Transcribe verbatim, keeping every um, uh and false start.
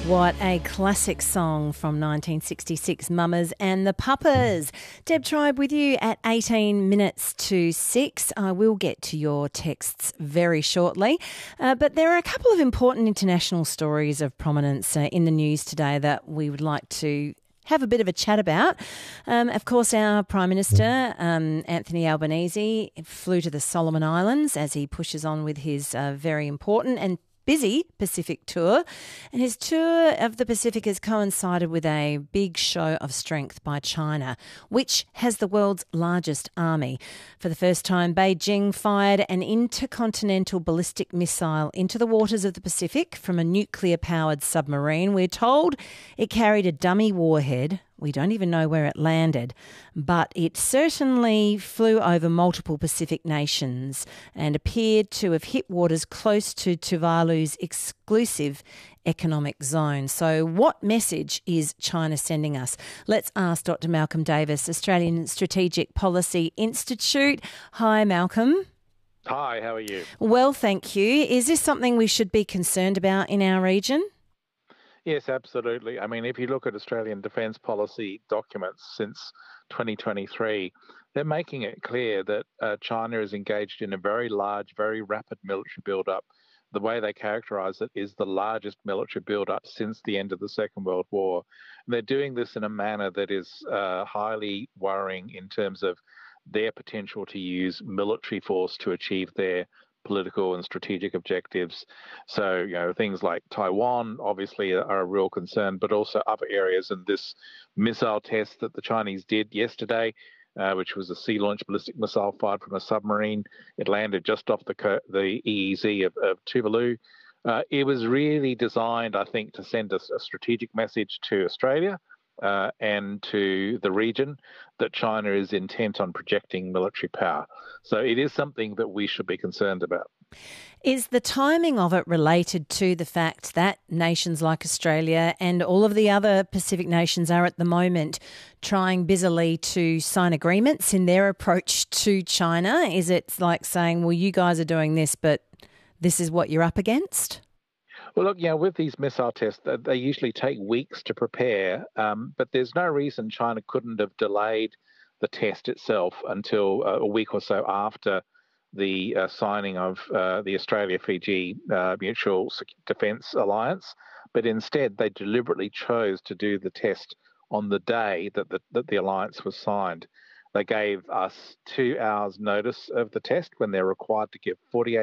What a classic song from nineteen sixty-six, Mamas and the Papas. Deb Tribe with you at eighteen minutes to six. I will get to your texts very shortly. Uh, but there are a couple of important international stories of prominence uh, in the news today that we would like to have a bit of a chat about. Um, of course, our Prime Minister, um, Anthony Albanese, flew to the Solomon Islands as he pushes on with his uh, very important and busy Pacific tour, and his tour of the Pacific has coincided with a big show of strength by China, which has the world's largest army. For the first time, Beijing fired an intercontinental ballistic missile into the waters of the Pacific from a nuclear-powered submarine. We're told it carried a dummy warhead. We don't even know where it landed, but it certainly flew over multiple Pacific nations and appeared to have hit waters close to Tuvalu's exclusive economic zone. So what message is China sending us? Let's ask Doctor Malcolm Davis, Australian Strategic Policy Institute. Hi, Malcolm. Hi, how are you? Well, thank you. Is this something we should be concerned about in our region? Yes, absolutely. I mean, if you look at Australian defence policy documents since twenty twenty-three, they're making it clear that uh, China is engaged in a very large, very rapid military build-up. The way they characterise it is the largest military build-up since the end of the Second World War. And they're doing this in a manner that is uh, highly worrying in terms of their potential to use military force to achieve their political and strategic objectives. So, you know, things like Taiwan obviously are a real concern, but also other areas. And this missile test that the Chinese did yesterday, uh, which was a sea-launched ballistic missile fired from a submarine, it landed just off the co- the E E Z of, of Tuvalu. Uh, it was really designed, I think, to send us a strategic message to Australia Uh, and to the region that China is intent on projecting military power. So it is something that we should be concerned about. Is the timing of it related to the fact that nations like Australia and all of the other Pacific nations are at the moment trying busily to sign agreements in their approach to China? Is it like saying, well, you guys are doing this, but this is what you're up against? Well, look, you know, with these missile tests, they usually take weeks to prepare, um, but there's no reason China couldn't have delayed the test itself until uh, a week or so after the uh, signing of uh, the Australia-Fiji uh, Mutual Defence Alliance. But instead, they deliberately chose to do the test on the day that the, that the alliance was signed. They gave us two hours notice of the test when they're required to give forty-eight